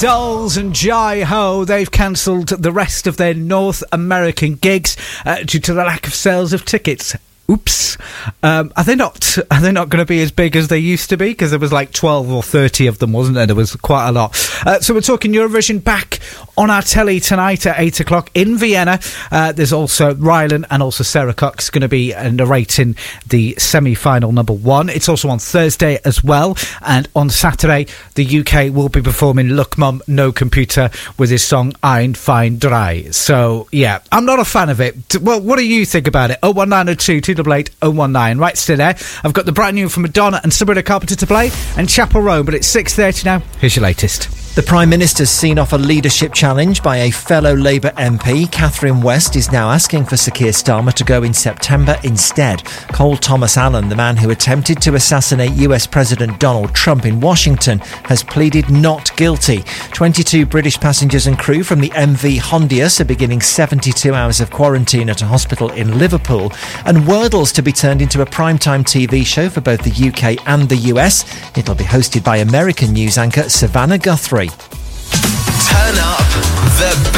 Dolls and Jai Ho, they've cancelled the rest of their North American gigs due to the lack of sales of tickets. Oops. Are they not going to be as big as they used to be? Because there was like 12 or 30 of them, wasn't there? There was quite a lot. So we're talking Eurovision back on our telly tonight at 8 o'clock in Vienna. There's also Rylan and also Sarah Cox going to be narrating the semi-final number one. It's also on Thursday as well. And on Saturday, the UK will be performing Look Mum, No Computer with his song Ein Fein Drei. So, yeah, I'm not a fan of it. Well, what do you think about it? 01902 288 019. Right, stay there. I've got the brand new from Madonna and Sabrina Carpenter to play and Chapel Roan, but it's 6:30 now. Here's your latest. The Prime Minister's seen off a leadership challenge by a fellow Labour MP. Catherine West is now asking for Sir Keir Starmer to go in September instead. Cole Thomas Allen, the man who attempted to assassinate US President Donald Trump in Washington, has pleaded not guilty. 22 British passengers and crew from the MV Hondius are beginning 72 hours of quarantine at a hospital in Liverpool. And Wordle's to be turned into a primetime TV show for both the UK and the US. It'll be hosted by American news anchor Savannah Guthrie. Turn up the